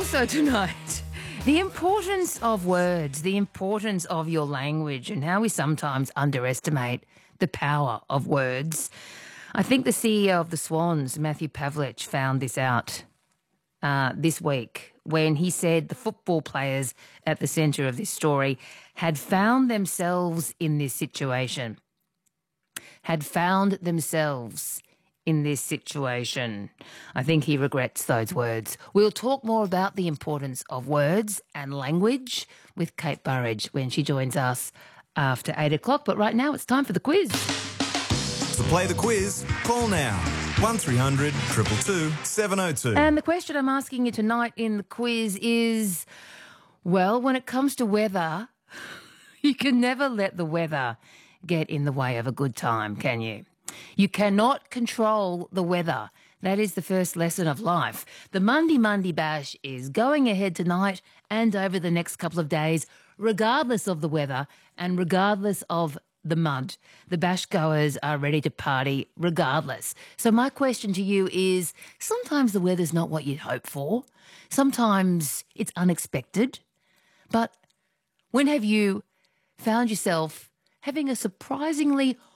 Also tonight, the importance of words, the importance of your language, and how we sometimes underestimate the power of words. I think the CEO of the Swans, Matthew Pavlich, found this out this week when he said the football players at the centre of this story had found themselves in this situation. I think he regrets those words. We'll talk more about the importance of words and language with Kate Burridge when she joins us after 8 o'clock. But right now it's time for the quiz. To play the quiz, call now. 1300 222 702. And the question I'm asking you tonight in the quiz is, well, when it comes to weather, you can never let the weather get in the way of a good time, can you? You cannot control the weather. That is the first lesson of life. The Monday Bash is going ahead tonight and over the next couple of days, regardless of the weather and regardless of the mud. The bash goers are ready to party regardless. So my question to you is, sometimes the weather's not what you'd hope for. Sometimes it's unexpected. But when have you found yourself having a surprisingly